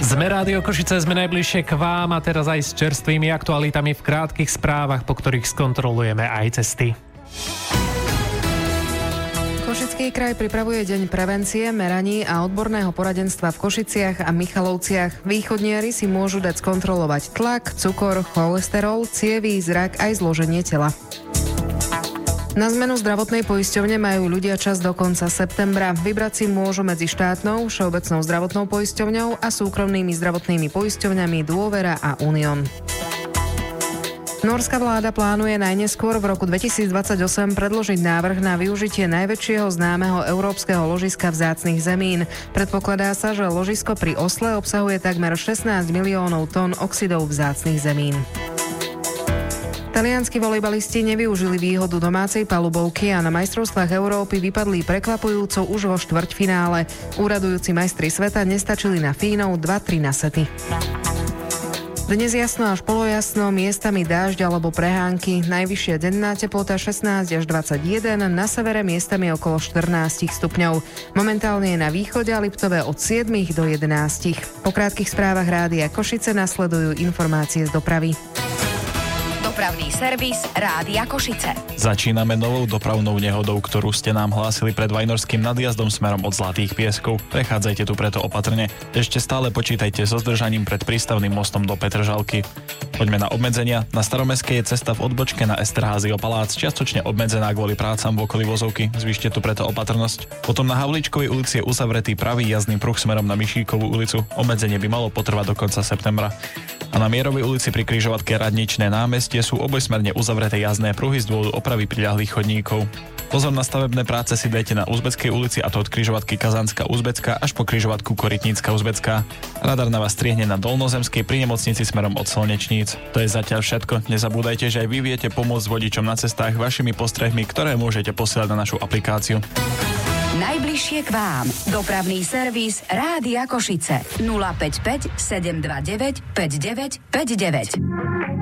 Sme Rádio Košice, sme najbližšie k vám a teraz aj s čerstvými aktualitami v krátkych správach, po ktorých skontrolujeme aj cesty. Košický kraj pripravuje deň prevencie, meraní a odborného poradenstva v Košiciach a Michalovciach. Východniari si môžu dať skontrolovať tlak, cukor, cholesterol, cievy, zrak aj zloženie tela. Na zmenu zdravotnej poisťovne majú ľudia čas do konca septembra. Vybrať si môžu medzi štátnou, Všeobecnou zdravotnou poisťovňou a súkromnými zdravotnými poisťovňami Dôvera a Unión. Norská vláda plánuje najneskôr v roku 2028 predložiť návrh na využitie najväčšieho známeho európskeho ložiska vzácnych zemín. Predpokladá sa, že ložisko pri Osle obsahuje takmer 16 miliónov tón oxidov vzácnych zemín. Talianski volejbalisti nevyužili výhodu domácej palubovky a na majstrovstvách Európy vypadli prekvapujúco už vo štvrťfinále. Úradujúci majstri sveta nestačili na Fínov 2-3 na sety. Dnes jasno až polojasno, miestami dážď alebo prehánky. Najvyššia denná teplota 16 až 21, na severe miestami okolo 14 stupňov. Momentálne je na východe a Liptove od 7 do 11. Po krátkych správach Rádia Košice nasledujú informácie z dopravy. Dopravný servis Rádia Košice. Začíname novou dopravnou nehodou, ktorú ste nám hlásili pred Vajnorským nadjazdom smerom od Zlatých Pieskov. Prechádzajte tu preto opatrne. Ešte stále počítajte so zdržaním pred prístavným mostom do Petržalky. Poďme na obmedzenia. Na Staromestskej je cesta v odbočke na Esterházio palác čiastočne obmedzená kvôli prácam v okolí vozovky. Zvyšte tu preto opatrnosť. Potom na Havlíčkovej ulici je uzavretý pravý jazdný pruh smerom na Mišíkovú ulicu. Obmedzenie by malo potrvať do konca septembra. A na Mierovej ulici pri križovatke Radničné námestie sú obojsmerne uzavreté jazdné pruhy z dôvodu opravy priľahlých chodníkov. Pozor na stavebné práce si dajte na Uzbeckej ulici, a to od križovatky Kazánska Uzbecká až po križovatku Korytnícka Uzbecká. Radar na vás striehne na Dolnozemskej pri nemocnici smerom od Slnečníc. To je zatiaľ všetko. Nezabúdajte, že aj vy viete pomôcť vodičom na cestách vašimi postrehmi, ktoré môžete posielať na našu aplikáciu. Najbližšie k vám. Dopravný servis Rádia Košice. 055 729 5959.